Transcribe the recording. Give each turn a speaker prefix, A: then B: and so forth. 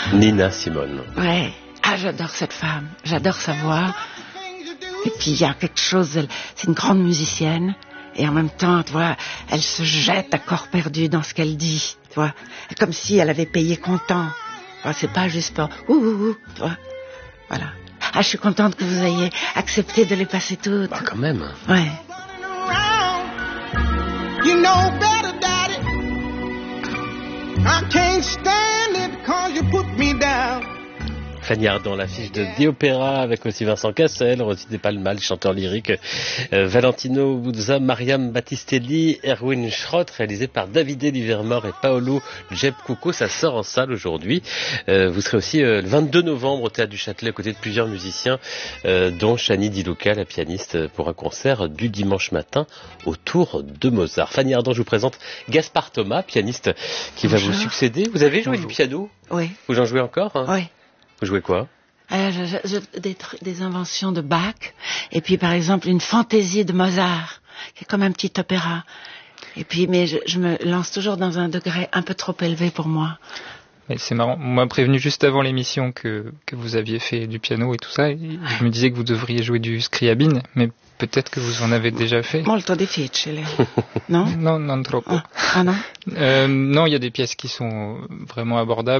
A: Nina Simone.
B: Ouais. Ah, j'adore cette femme. J'adore sa voix. Et puis il y a quelque chose, c'est une grande musicienne. Et en même temps, tu vois, elle se jette à corps perdu dans ce qu'elle dit, tu vois. Comme si elle avait payé comptant. Tu vois, c'est pas juste pas tu vois. Voilà. Ah, je suis contente que vous ayez accepté de les passer toutes.
A: Bah, quand même.
B: Ouais.
C: You know better, Daddy. I can't stand it 'cause you put me down.
A: Fanny Ardant, l'affiche de The Opera avec aussi Vincent Cassel, Rosy de Palma, chanteur lyrique, Valentino Buzza, Mariam Battistelli, Erwin Schrott, réalisé par Davide Livermore et Paolo Jebcuco. Ça sort en salle aujourd'hui. Vous serez aussi le 22 novembre au Théâtre du Châtelet, à côté de plusieurs musiciens, dont Chani Di Luca, la pianiste, pour un concert du dimanche matin autour de Mozart. Fanny Ardant, je vous présente Gaspard Thomas, pianiste qui va vous succéder. Vous avez joué du piano?
B: Oui.
A: Vous en jouez encore, hein?
B: Oui.
A: Vous jouez quoi?
B: Des inventions de Bach, et puis par exemple une fantaisie de Mozart, qui est comme un petit opéra. Et puis, mais je me lance toujours dans un degré un peu trop élevé pour moi.
D: Mais c'est marrant, on m'a prévenu juste avant l'émission que vous aviez fait du piano et tout ça, et je me disais que vous devriez jouer du Scriabine, mais peut-être que vous en avez déjà fait.
B: Molto difficile, non?
D: Non, non troppo.
B: Ah non?
D: Non, il y a des pièces qui sont vraiment abordables.